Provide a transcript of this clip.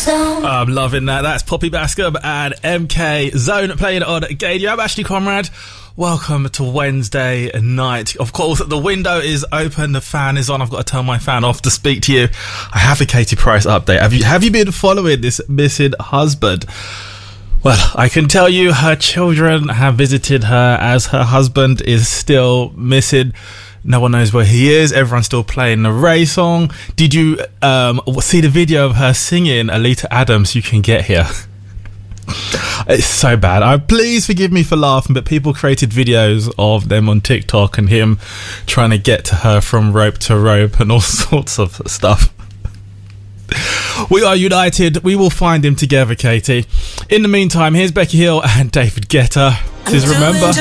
I'm loving that. That's Poppy Bascom and MK Zone playing on Gaydio. I'm Ashley Conrad. Welcome to Wednesday night. Of course, the window is open, the fan is on. I've got to turn my fan off to speak to you. I have a Katie Price update. Have you been following this missing husband? Well, I can tell you her children have visited her as her husband is still missing. No one knows where he is. Everyone's still playing the Ray song. Did you see the video of her singing Alita Adams, You Can Get Here? It's so bad. Please forgive me for laughing, but people created videos of them on TikTok and him trying to get to her from rope to rope and all sorts of stuff. We are united. We will find him together, Katie. In the meantime, here's Becky Hill and David Guetta. This is Remember.